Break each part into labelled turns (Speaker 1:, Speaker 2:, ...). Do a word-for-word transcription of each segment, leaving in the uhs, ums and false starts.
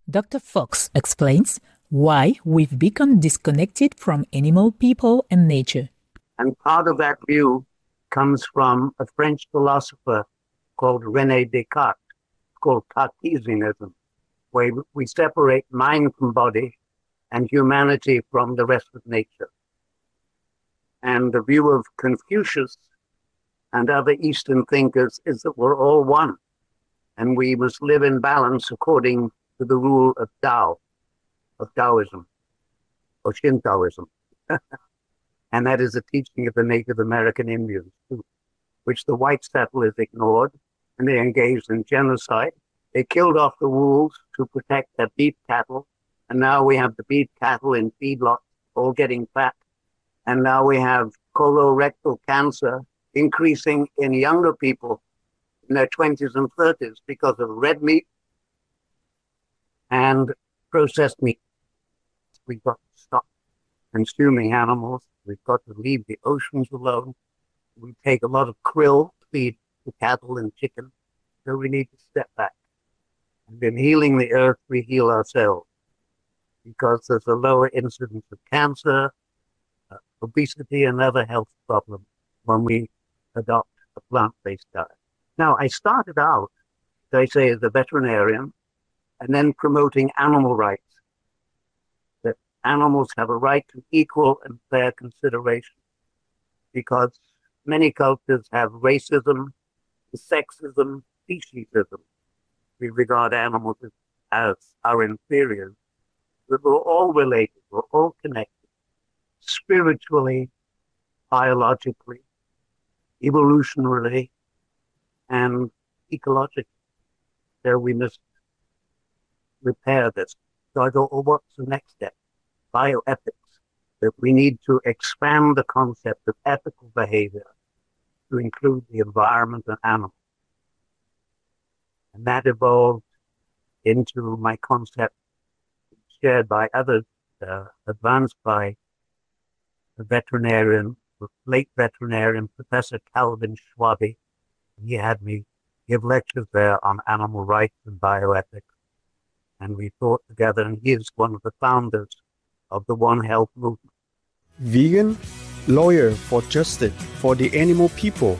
Speaker 1: Doctor Fox explains why we've become disconnected from animal people and nature.
Speaker 2: And part of that view comes from a French philosopher called René Descartes, called Cartesianism, where we separate mind from body and humanity from the rest of nature. And the view of Confucius and other Eastern thinkers is that we're all one, and we must live in balance according to the rule of Tao, of Taoism, or Shintoism. And that is the teaching of the Native American Indians, too, which the white settlers ignored, and they engaged in genocide. They killed off the wolves to protect their beef cattle, and now we have the beef cattle in feedlots all getting fat. And now we have colorectal cancer increasing in younger people in their twenties and thirties because of red meat and processed meat. We've got to stop consuming animals. We've got to leave the oceans alone. We take a lot of krill to feed the cattle and chicken. So we need to step back. And in healing the earth, we heal ourselves, because there's a lower incidence of cancer, uh, obesity, and other health problems when we adopt a plant-based diet. Now, I started out, as I say, as a veterinarian, and then promoting animal rights, that animals have a right to equal and fair consideration, because many cultures have racism, sexism, speciesism. We regard animals as, as our inferiors. But we're all related, we're all connected, spiritually, biologically, evolutionarily, and ecologically. There we must repair this. So I go, oh, what's the next step? Bioethics. That we need to expand the concept of ethical behavior to include the environment and animals. And that evolved into my concept shared by others, uh, advanced by a veterinarian, the late veterinarian, Professor Calvin Schwabe. He had me give lectures there on animal rights and bioethics. And we thought together, and he is one of the founders of the One Health movement.
Speaker 3: Vegan, lawyer for justice for the animal people.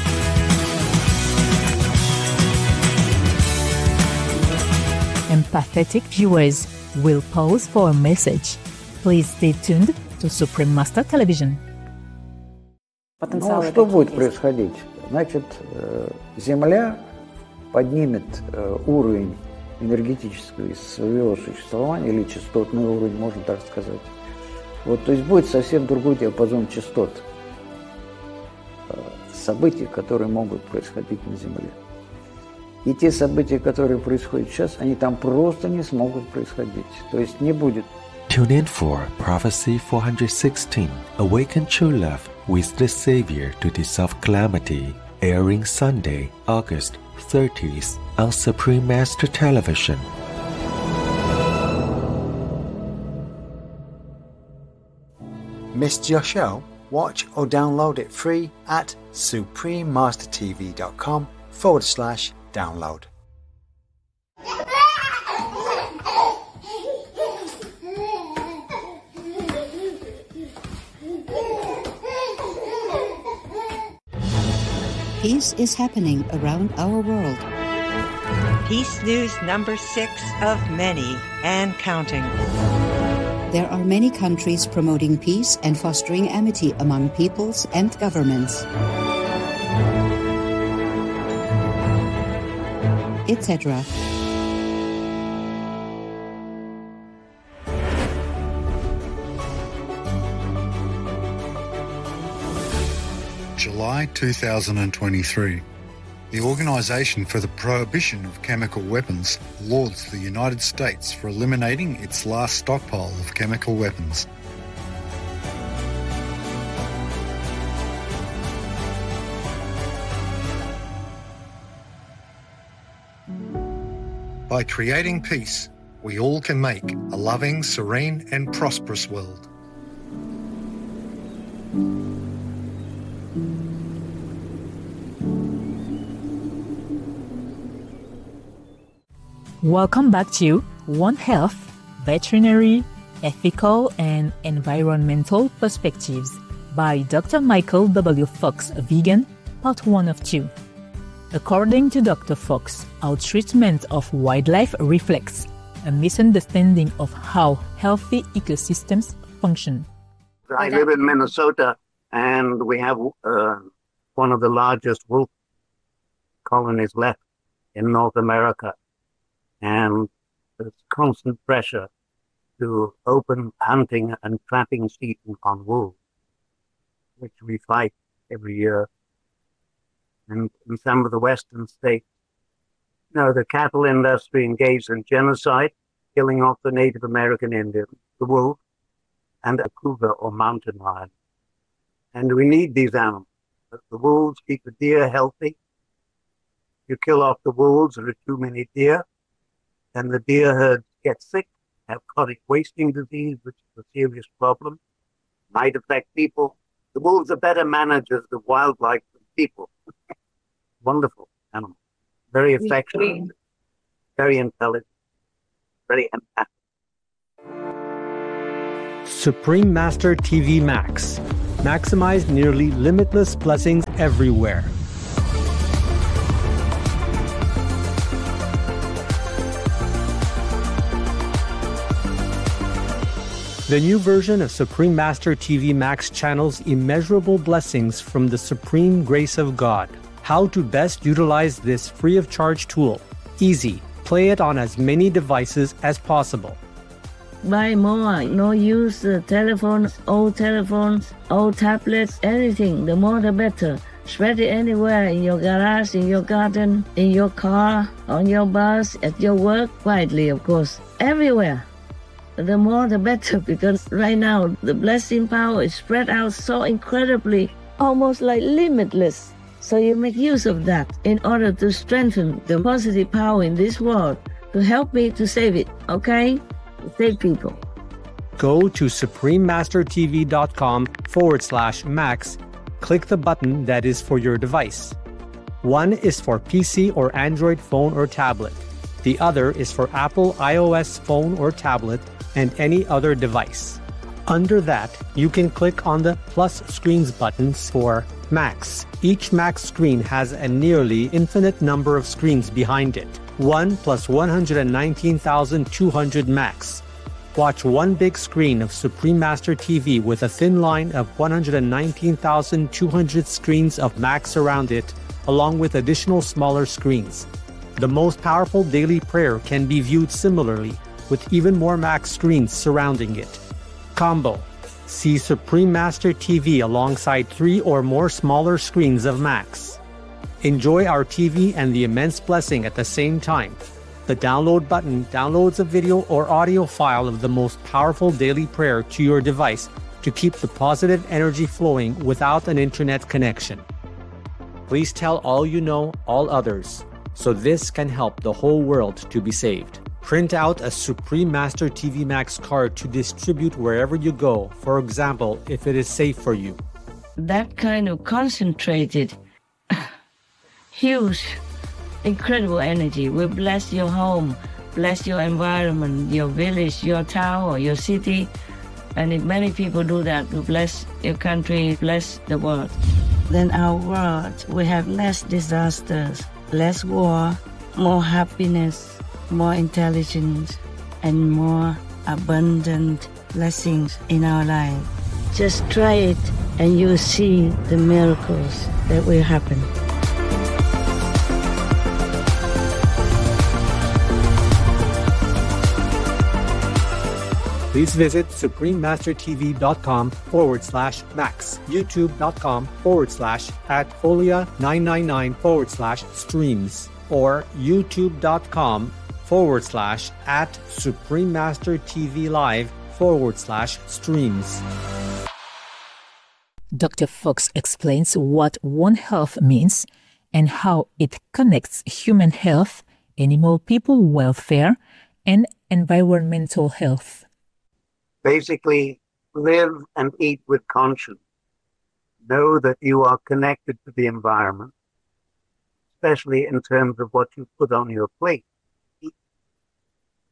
Speaker 1: Empathetic viewers will pause for a message. Please stay tuned to Supreme Master Television.
Speaker 4: Ну, что будет происходить? Значит, Земля поднимет уровень энергетического своего существования, или частотный уровень, можно так сказать. Вот, то есть будет совсем другой диапазон частот событий, которые могут происходить на Земле. И те события, которые происходят сейчас, они там просто не смогут происходить. То есть не будет.
Speaker 5: Tune in for Prophecy four sixteen, Awaken True Love with the Savior to Dissolve Calamity, airing Sunday, August thirtieth on Supreme Master Television.
Speaker 6: Missed your show? Watch or download it free at suprememastertv.com forward slash download.
Speaker 7: Peace is happening around our world.
Speaker 8: Peace News number six of many and counting.
Speaker 7: There are many countries promoting peace and fostering amity among peoples and governments, et cetera.
Speaker 9: July two thousand twenty-three. The Organization for the Prohibition of Chemical Weapons lauds the United States for eliminating its last stockpile of chemical weapons. By creating peace, we all can make a loving, serene, and prosperous world.
Speaker 1: Welcome back to One Health, Veterinary, Ethical and Environmental Perspectives by Doctor Michael W. Fox, vegan, part one of two. According to Doctor Fox, our treatment of wildlife reflects a misunderstanding of how healthy ecosystems function.
Speaker 2: I live in Minnesota, and we have uh, one of the largest wolf colonies left in North America. And there's constant pressure to open hunting and trapping season on wolves, which we fight every year. And in some of the western states, you know, the cattle industry engaged in genocide, killing off the Native American Indians, the wolf, and a cougar or mountain lion. And we need these animals. The wolves keep the deer healthy. You kill off the wolves, there are too many deer, and the deer herds get sick, have chronic wasting disease, which is a serious problem, might affect people. The wolves are better managers of wildlife than people. Wonderful animal. Very affectionate, very intelligent, very empathic.
Speaker 10: Supreme Master T V Max. Maximize nearly limitless blessings everywhere. The new version of Supreme Master T V Max channels immeasurable blessings from the supreme grace of God. How to best utilize this free of charge tool. Easy. Play it on as many devices as possible.
Speaker 11: Buy more. No use uh, telephones, old telephones, old tablets, anything. The more the better. Spread it anywhere, in your garage, in your garden, in your car, on your bus, at your work, quietly, of course. Everywhere. The more the better, because right now the blessing power is spread out so incredibly, almost like limitless. So you make use of that in order to strengthen the positive power in this world, to help me to save it, okay? To save people.
Speaker 10: Go to suprememastertv.com forward slash max. Click the button that is for your device. One is for P C or Android phone or tablet. The other is for Apple iOS phone or tablet and any other device. Under that, you can click on the plus screens buttons for Max. Each Max screen has a nearly infinite number of screens behind it. one plus one hundred nineteen thousand two hundred Max. Watch one big screen of Supreme Master T V with a thin line of one hundred nineteen thousand two hundred screens of Max around it, along with additional smaller screens. The most powerful daily prayer can be viewed similarly, with even more Max screens surrounding it. Combo. See Supreme Master T V alongside three or more smaller screens of Max. Enjoy our T V and the immense blessing at the same time. The download button downloads a video or audio file of the most powerful daily prayer to your device to keep the positive energy flowing without an internet connection. Please tell all you know, all others, so this can help the whole world to be saved. Print out a Supreme Master T V Max card to distribute wherever you go, for example, if it is safe for you.
Speaker 11: That kind of concentrated, huge, incredible energy will bless your home, bless your environment, your village, your town, or your city. And if many people do that, will bless your country, bless the world. Then our world will have less disasters, less war, more happiness, more intelligence, and more abundant blessings in our life. Just try it and you'll see the miracles that will happen.
Speaker 10: Please visit suprememastertv.com forward slash max, youtube.com forward slash at folia999 forward slash streams, or youtube.com forward slash at Supreme Master T V Live forward slash streams.
Speaker 1: Doctor Fox explains what One Health means and how it connects human health, animal people welfare, and environmental health.
Speaker 2: Basically, live and eat with conscience. Know that you are connected to the environment, especially in terms of what you put on your plate.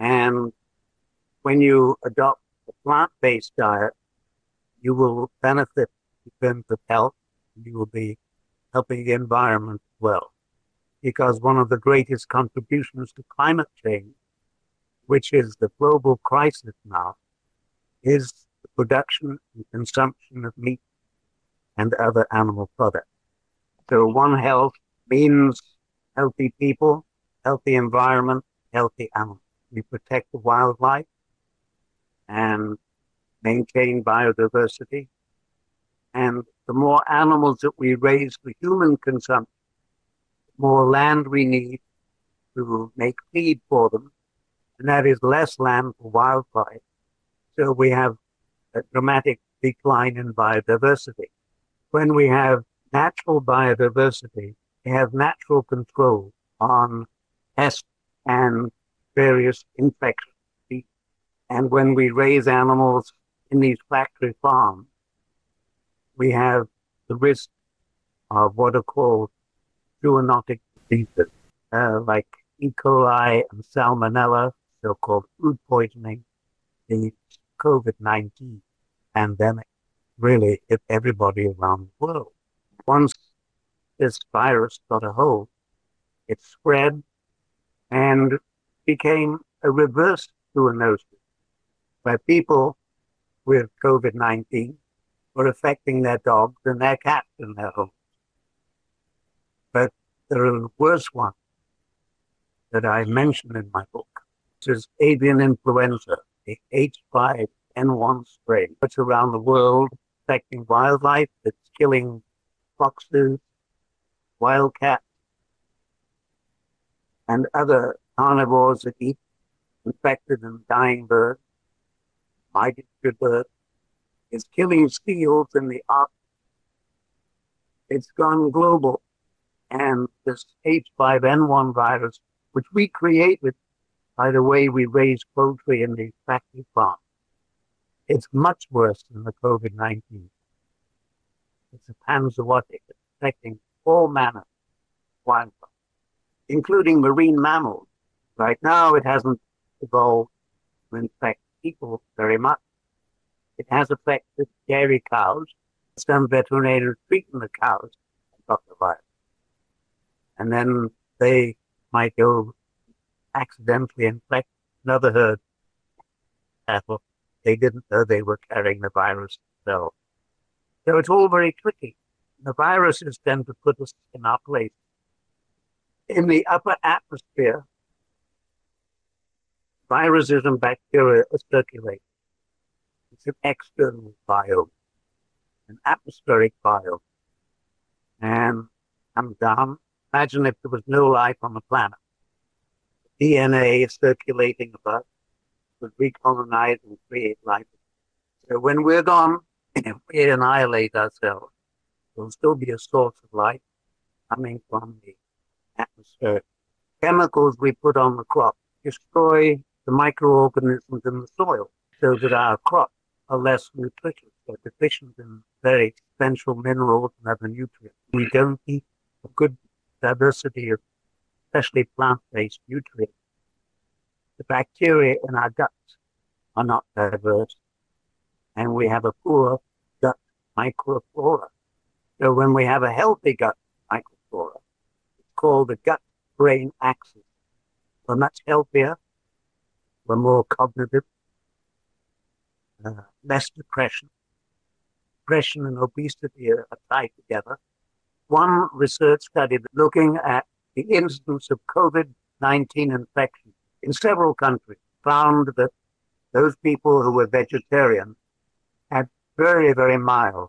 Speaker 2: And when you adopt a plant-based diet, you will benefit in terms of health. You will be helping the environment as well. Because one of the greatest contributions to climate change, which is the global crisis now, is the production and consumption of meat and other animal products. So One Health means healthy people, healthy environment, healthy animals. We protect the wildlife and maintain biodiversity. And the more animals that we raise for human consumption, the more land we need to make feed for them, and that is less land for wildlife. So we have a dramatic decline in biodiversity. When we have natural biodiversity, we have natural control on pests and various infections. And when we raise animals in these factory farms, we have the risk of what are called zoonotic diseases, uh, like E. coli and salmonella, so-called food poisoning, the COVID nineteen pandemic really hit everybody around the world. Once this virus got a hold, it spread and became a reverse zoonosis, where people with COVID nineteen were affecting their dogs and their cats in their homes. But there are worse ones that I mentioned in my book. This is avian influenza, the H five N one strain. It's around the world, affecting wildlife. It's killing foxes, wildcats, and other carnivores that eat infected and dying birds, migratory birds. It's killing seals in the Arctic. It's gone global. And this H five N one virus, which we created by the way we raise poultry in these factory farms, it's much worse than the COVID nineteen. It's a panzootic, affecting all manner of wildlife, including marine mammals. Right now, it hasn't evolved to infect people very much. It has affected dairy cows. Some veterinarians treating the cows got the virus. And then they might go accidentally infect another herd of cattle. They didn't know they were carrying the virus themselves. So it's all very tricky. The viruses tend to put us in our place. In the upper atmosphere, viruses and bacteria are circulating. It's an external biome, an atmospheric biome. And I'm down. Imagine if there was no life on the planet. D N A is circulating above, would recolonize and create life. So when we're gone, if we annihilate ourselves, there'll still be a source of life coming from the atmosphere. Chemicals we put on the crop destroy the microorganisms in the soil so that our crops are less nutritious. They're deficient in very essential minerals and other nutrients. We don't eat a good diversity of especially plant-based nutrients. The bacteria in our guts are not diverse, and we have a poor gut microflora. So when we have a healthy gut microflora, it's called the gut-brain axis. We're much healthier, we're more cognitive, uh, less depression. Depression and obesity are, are tied together. One research study looking at the incidence of COVID nineteen infection in several countries found that those people who were vegetarian had very, very mild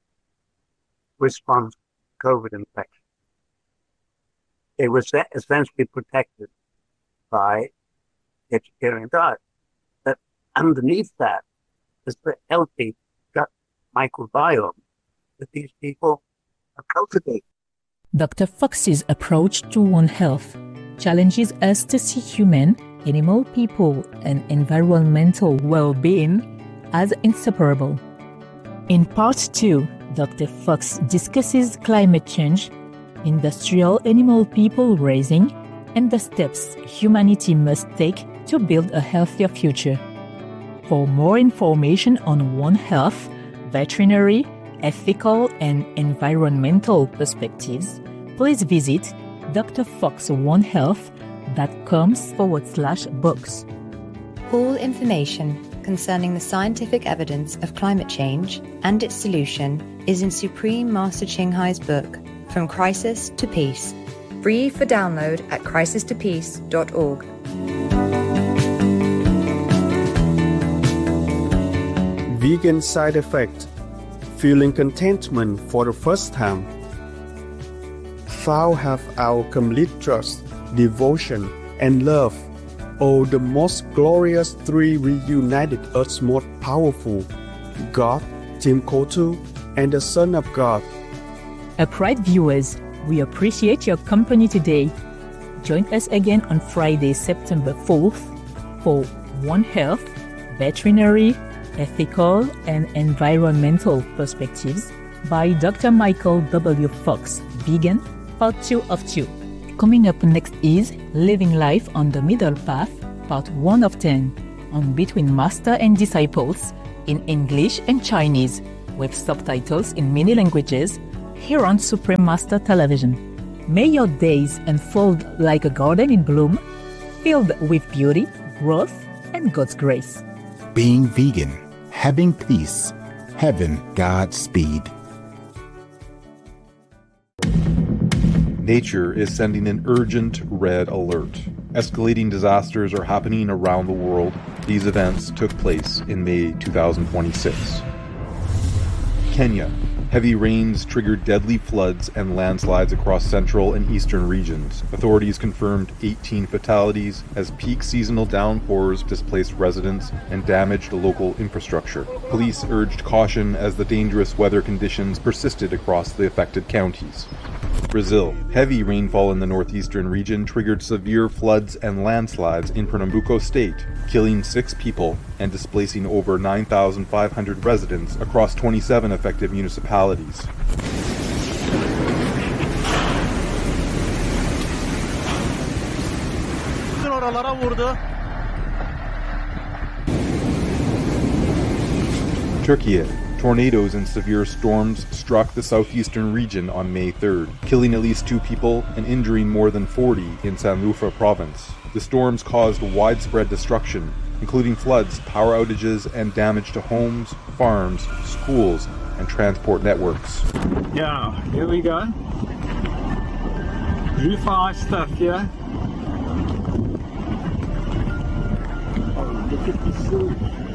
Speaker 2: response to COVID infection. They were essentially protected by vegetarian diet. But underneath that is the healthy gut microbiome that these people are cultivating.
Speaker 1: Doctor Fox's approach to One Health challenges us to see human, animal, people, and environmental well-being as inseparable. In part two, Doctor Fox discusses climate change, industrial animal people raising, and the steps humanity must take to build a healthier future. For more information on One Health, veterinary, ethical, and environmental perspectives, please visit d r fox one health dot com forward slash books.
Speaker 12: All information concerning the scientific evidence of climate change and its solution is in Supreme Master Ching Hai's book, From Crisis to Peace. Free for download at crisis to peace dot org.
Speaker 3: Vegan side effect. Feeling contentment for the first time. Thou have our complete trust, devotion, and love. Oh, the most glorious three reunited Earth's most powerful, God, Tim Kotu, and the Son of God.
Speaker 1: Upright viewers, we appreciate your company today. Join us again on Friday, September fourth for One Health, Veterinary, Ethical, and Environmental Perspectives by Doctor Michael W. Fox, Vegan, Part two of two. Coming up next is Living Life on the Middle Path, Part one of ten, on Between Master and Disciples in English and Chinese, with subtitles in many languages, here on Supreme Master Television. May your days unfold like a garden in bloom, filled with beauty, growth, and God's grace.
Speaker 13: Being vegan, having peace, heaven Godspeed.
Speaker 14: Nature is sending an urgent red alert. Escalating disasters are happening around the world. These events took place in May twenty twenty-six. Kenya. Heavy rains triggered deadly floods and landslides across central and eastern regions. Authorities confirmed eighteen fatalities as peak seasonal downpours displaced residents and damaged local infrastructure. Police urged caution as the dangerous weather conditions persisted across the affected counties. Brazil. Heavy rainfall in the northeastern region triggered severe floods and landslides in Pernambuco state, killing six people and displacing over nine thousand five hundred residents across twenty-seven affected municipalities. Turkey. Tornadoes and severe storms struck the southeastern region on May third, killing at least two people and injuring more than forty in Sanliurfa province. The storms caused widespread destruction, including floods, power outages, and damage to homes, farms, schools, and transport networks.
Speaker 15: Yeah, here we go. Really fast stuff, yeah? Oh, look at this.